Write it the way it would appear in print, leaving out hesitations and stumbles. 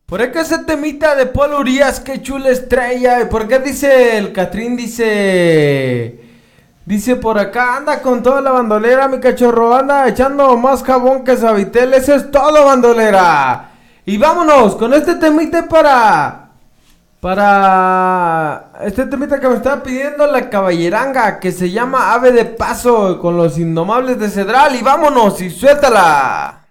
¿Por qué ese temita de Paul Urias, qué chula estrella? ¿Y por qué dice el Catrín, dice por acá, anda con toda la bandolera, mi cachorro, anda echando más jabón que Sabitel, eso es todo, bandolera. Y vámonos con este temita para este temita que me estaba pidiendo la caballeranga, que se llama Ave de Paso, con los Indomables de Cedral, y vámonos, y suéltala.